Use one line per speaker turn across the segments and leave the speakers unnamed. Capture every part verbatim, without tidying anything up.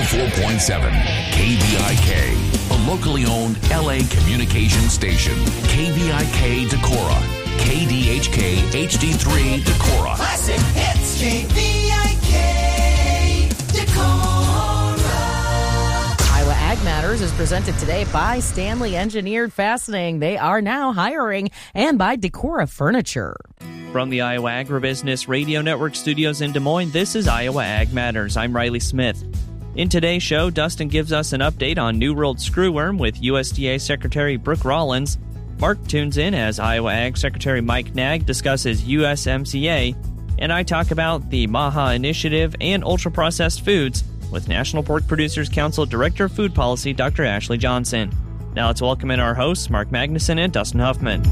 ninety-four point seven K V I K, a locally owned L A communication station. K V I K Decorah, K D H K H D three Decorah.
Classic hits, K V I K Decorah.
Iowa Ag Matters is presented today by Stanley Engineered Fastening. They are now hiring, and by Decorah Furniture.
From the Iowa Agribusiness Radio Network studios in Des Moines, this is Iowa Ag Matters. I'm Riley Smith. In today's show, Dustin gives us an update on New World screwworm with U S D A Secretary Brooke Rollins. Mark tunes in as Iowa Ag Secretary Mike Nag discusses U S M C A. And I talk about the MAHA initiative and ultra-processed foods with National Pork Producers Council Director of Food Policy, Doctor Ashley Johnson. Now let's welcome in our hosts, Mark Magnuson and Dustin Huffman.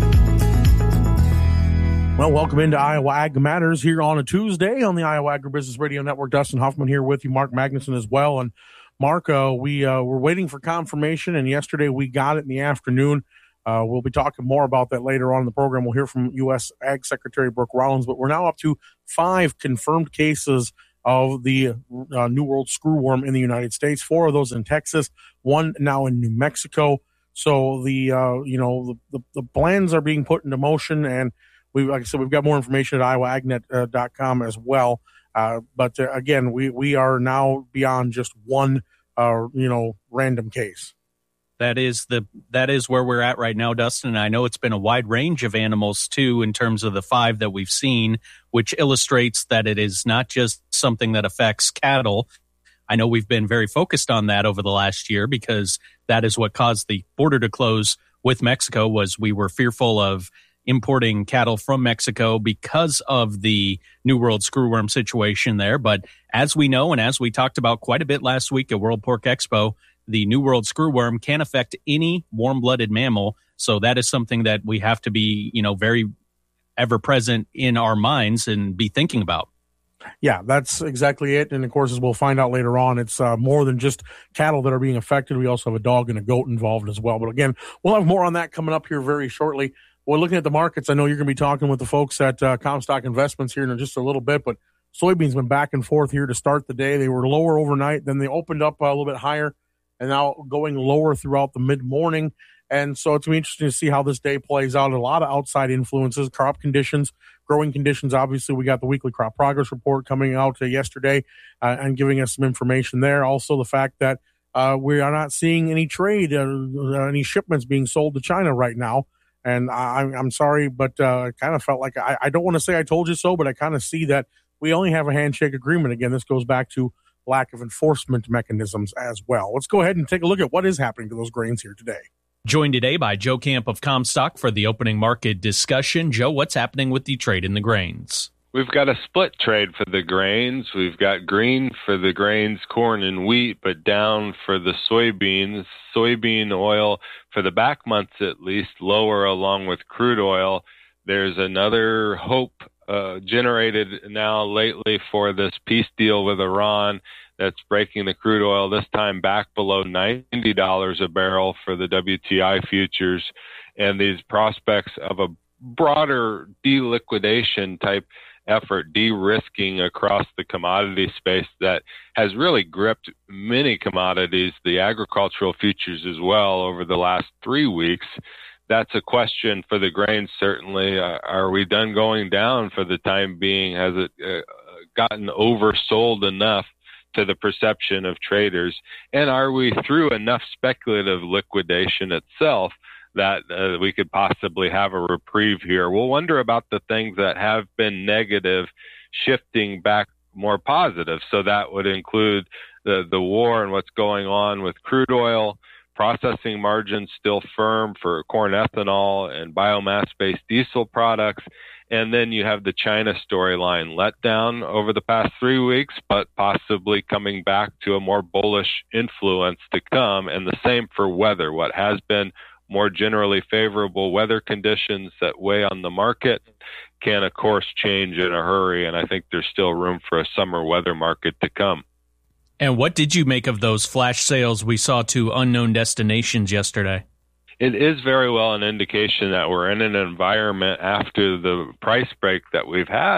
Well, welcome into Iowa Ag Matters here on a Tuesday on the Iowa Agribusiness Radio Network. Dustin Huffman here with you, Mark Magnuson as well. And Mark, uh, we uh, were waiting for confirmation, and yesterday we got it in the afternoon. Uh, we'll be talking more about that later on in the program. We'll hear from U S Ag Secretary Brooke Rollins, but we're now up to five confirmed cases of the uh, New World screwworm in the United States. Four of those in Texas, one now in New Mexico. So the uh, you know the, the the plans are being put into motion, and we like I said, we've got more information at iowa ag net dot com as well. Uh, but uh, again, we we are now beyond just one uh, you know random case.
That is the that is where we're at right now, Dustin. And I know it's been a wide range of animals, too, in terms of the five that we've seen, which illustrates that it is not just something that affects cattle. I know we've been very focused on that over the last year because that is what caused the border to close with Mexico, was we were fearful of importing cattle from Mexico because of the New World screwworm situation there. But as we know, and as we talked about quite a bit last week at World Pork Expo, the New World screwworm can affect any warm-blooded mammal. So that is something that we have to be, you know, very ever present in our minds and be thinking about.
Yeah, that's exactly it. And of course, as we'll find out later on, it's uh, more than just cattle that are being affected. We also have a dog and a goat involved as well. But again, we'll have more on that coming up here very shortly. We're looking at the markets. I know you're going to be talking with the folks at uh, Comstock Investments here in just a little bit, but soybeans been back and forth here to start the day. They were lower overnight, then they opened up a little bit higher, and now going lower throughout the mid-morning. And so it's going to be interesting to see how this day plays out. A lot of outside influences, crop conditions, growing conditions. Obviously, we got the weekly crop progress report coming out uh, yesterday uh, and giving us some information there. Also, the fact that uh, we are not seeing any trade, uh, any shipments being sold to China right now. And I, I'm sorry, but uh, I kind of felt like I, I don't want to say I told you so, but I kind of see that we only have a handshake agreement. Again, this goes back to lack of enforcement mechanisms as well. Let's go ahead and take a look at what is happening to those grains here today.
Joined today by Joe Camp of Comstock for the opening market discussion. Joe, what's happening with the trade in the grains?
We've got a split trade for the grains. We've got green for the grains, corn and wheat, but down for the soybeans. Soybean oil for the back months at least, lower along with crude oil. There's another hope uh, generated now lately for this peace deal with Iran that's breaking the crude oil, this time back below ninety dollars a barrel for the W T I futures, and these prospects of a broader deliquidation type effort, de-risking across the commodity space that has really gripped many commodities, the agricultural futures as well, over the last three weeks. That's a question for the grains, certainly. Uh, are we done going down for the time being? Has it uh, gotten oversold enough to the perception of traders? And are we through enough speculative liquidation itself that uh, we could possibly have a reprieve here? We'll wonder about the things that have been negative shifting back more positive. So that would include the, the war and what's going on with crude oil, processing margins still firm for corn ethanol and biomass-based diesel products. And then you have the China storyline let down over the past three weeks, but possibly coming back to a more bullish influence to come. And the same for weather. What has been more generally favorable weather conditions that weigh on the market can, of course, change in a hurry. And I think there's still room for a summer weather market to come.
And what did you make of those flash sales we saw to unknown destinations yesterday?
It is very well an indication that we're in an environment after the price break that we've had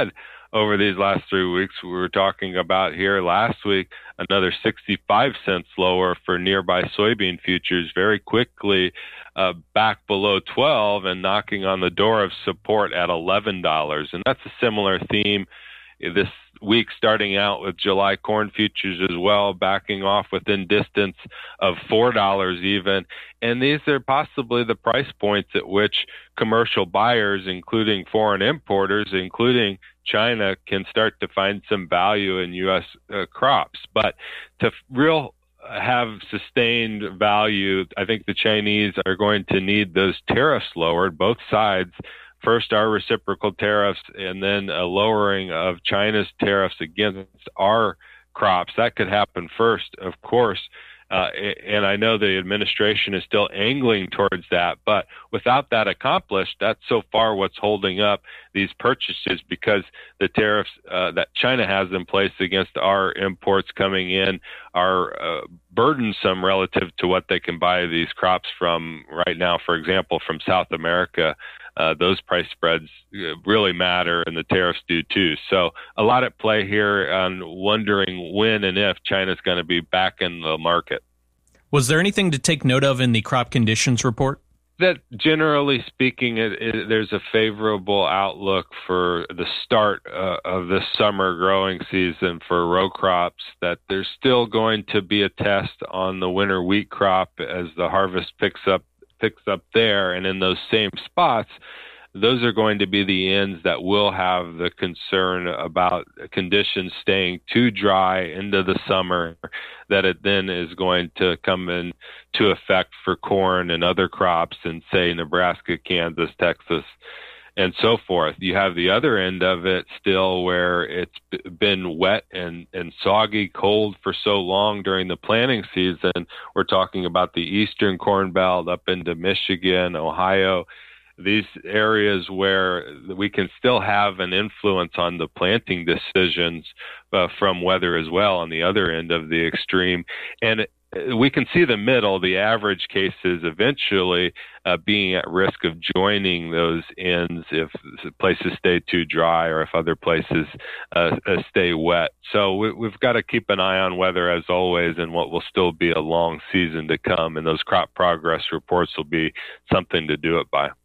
over these last three weeks. We were talking about here last week, another sixty-five cents lower for nearby soybean futures, very quickly uh, back below twelve and knocking on the door of support at eleven dollars. And that's a similar theme this week, starting out with July corn futures as well, backing off within distance of four dollars even. And these are possibly the price points at which commercial buyers, including foreign importers, including China, can start to find some value in U S uh, crops. But to real have sustained value, I think the Chinese are going to need those tariffs lowered, both sides. First, our reciprocal tariffs, and then a lowering of China's tariffs against our crops. That could happen first, of course. Uh, and I know the administration is still angling towards that. But without that accomplished, that's so far what's holding up these purchases, because the tariffs uh, that China has in place against our imports coming in are uh, burdensome relative to what they can buy these crops from right now. For example, from South America. Uh, those price spreads really matter, and the tariffs do too. So a lot at play here on wondering when and if China's going to be back in the market.
Was there anything to take note of in the crop conditions report?
That generally speaking, it, it, there's a favorable outlook for the start uh, of the summer growing season for row crops, that there's still going to be a test on the winter wheat crop as the harvest picks up picks up there, and in those same spots, those are going to be the ends that will have the concern about conditions staying too dry into the summer, that it then is going to come into effect for corn and other crops in, say, Nebraska, Kansas, Texas, and so forth. You have the other end of it still, where it's been wet and, and soggy, cold for so long during the planting season. We're talking about the eastern corn belt up into Michigan, Ohio, these areas where we can still have an influence on the planting decisions uh, from weather as well on the other end of the extreme. And it, we can see the middle, the average cases eventually uh, being at risk of joining those ends if places stay too dry or if other places uh, uh, stay wet. So we, we've got to keep an eye on weather as always, and what will still be a long season to come. And those crop progress reports will be something to do it by.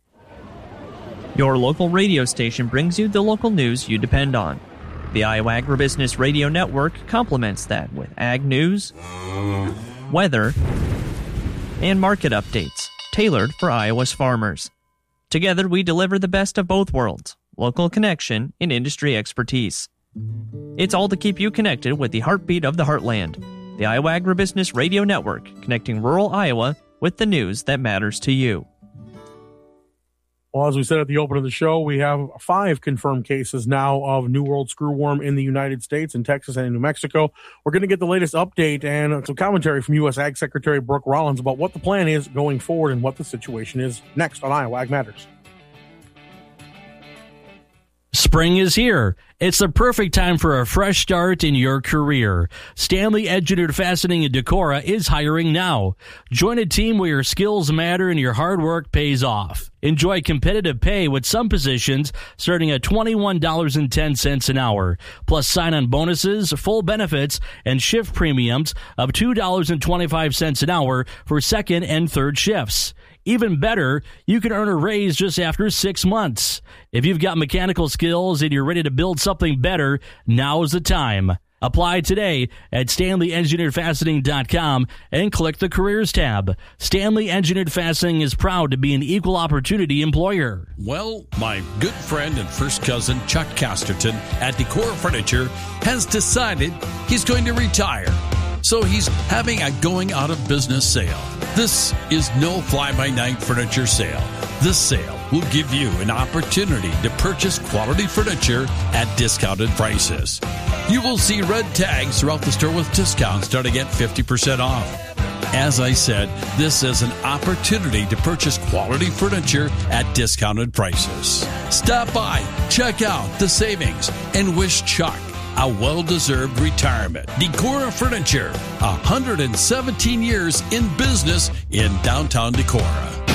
Your local radio station brings you the local news you depend on. The Iowa Agribusiness Radio Network complements that with ag news, weather, and market updates tailored for Iowa's farmers. Together, we deliver the best of both worlds, local connection and industry expertise. It's all to keep you connected with the heartbeat of the heartland. The Iowa Agribusiness Radio Network, connecting rural Iowa with the news that matters to you.
Well, as we said at the open of the show, we have five confirmed cases now of New World screwworm in the United States, in Texas, and in New Mexico. We're going to get the latest update and some commentary from U S Ag Secretary Brooke Rollins about what the plan is going forward and what the situation is next on Iowa Ag Matters.
Spring is here. It's the perfect time for a fresh start in your career. Stanley Engineered Fastening in Decorah is hiring now. Join a team where your skills matter and your hard work pays off. Enjoy competitive pay with some positions starting at twenty-one dollars and ten cents an hour, plus sign-on bonuses, full benefits, and shift premiums of two dollars and twenty-five cents an hour for second and third shifts. Even better, you can earn a raise just after six months. If you've got mechanical skills and you're ready to build something better, now's the time. Apply today at stanley engineered fastening dot com and click the Careers tab. Stanley Engineered Fastening is proud to be an equal opportunity employer.
Well, my good friend and first cousin Chuck Casterton at Decorah Furniture has decided he's going to retire. So he's having a going out of business sale. This is no fly-by-night furniture sale. This sale will give you an opportunity to purchase quality furniture at discounted prices. You will see red tags throughout the store with discounts starting at fifty percent off. As I said, this is an opportunity to purchase quality furniture at discounted prices. Stop by, check out the savings, and wish Chuck a well-deserved retirement. Decorah Furniture, one hundred seventeen years in business in downtown Decorah.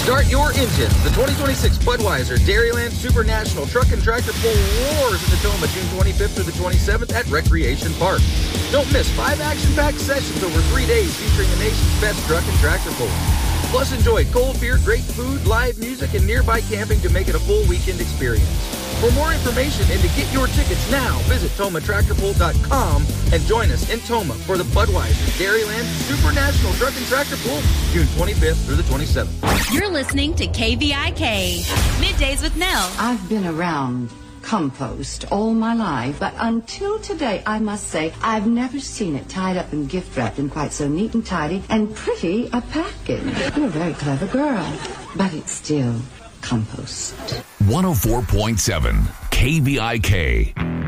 Start your engines. The twenty twenty-six Budweiser Dairyland Super National Truck and Tractor Pull roars in Tacoma June twenty-fifth through the twenty-seventh at Recreation Park. Don't miss five action-packed sessions over three days featuring the nation's best truck and tractor pull. Plus, enjoy cold beer, great food, live music, and nearby camping to make it a full weekend experience. For more information and to get your tickets now, visit Toma Tractor Pull dot com and join us in Toma for the Budweiser Dairyland Super National Truck and Tractor Pull, June twenty-fifth through the twenty-seventh.
You're listening to K V I K, Middays with Nell.
I've been around compost all my life, but until today, I must say, I've never seen it tied up and gift wrapped in quite so neat and tidy and pretty a package. You're a very clever girl, but it's still compost.
one oh four point seven K V I K.